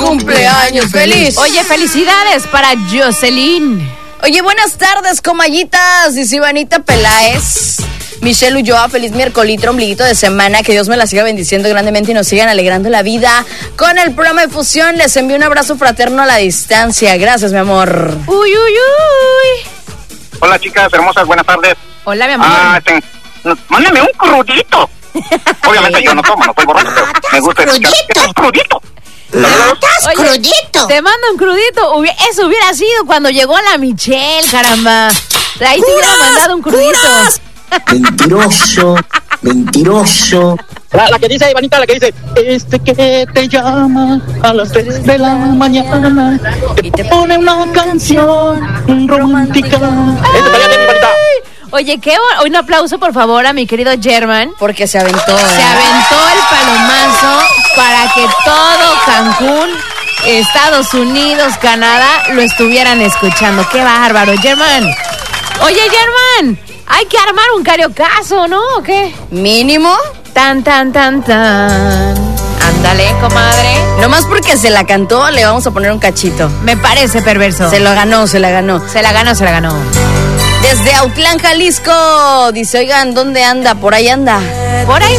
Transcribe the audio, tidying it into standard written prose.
cumpleaños feliz. Oye, felicidades para Jocelyn. Oye, buenas tardes, comallitas. Dice Ivanita Peláez. Michelle Ulloa, feliz miércolitro, ombliguito de semana. Que Dios me la siga bendiciendo grandemente y nos sigan alegrando la vida con el programa de Fusión. Les envío un abrazo fraterno a la distancia. Gracias, mi amor. Uy, uy, uy. Hola, chicas hermosas, buenas tardes. Hola, mi amor. Mándame un crudito. Obviamente yo no tomo, no soy borracho, pero me gusta crudito. ¿Estás crudito? ¡Estás crudito! Te mando un crudito. Eso hubiera sido cuando llegó la Michelle, caramba. Ahí te hubiera mandado un crudito. Mentiroso, mentiroso. La que dice, Ivanita, la que dice, que te llama a las 3 de la mañana y te pone una canción romántica. Eso estaría bien, Ivanita. Oye, un aplauso, por favor, a mi querido German. Porque se aventó. Se aventó el palomazo para que todo Cancún, Estados Unidos, Canadá, lo estuvieran escuchando. ¡Qué bárbaro, German! Oye, German, hay que armar un cariocazo, ¿no? ¿O qué? Mínimo. Tan, tan, tan, tan. Ándale, comadre. Nomás porque se la cantó, le vamos a poner un cachito. Me parece perverso. Se lo ganó, se la ganó. Se la ganó, se la ganó. Desde Autlán, Jalisco. Dice, oigan, ¿dónde anda? Por ahí anda. Por ahí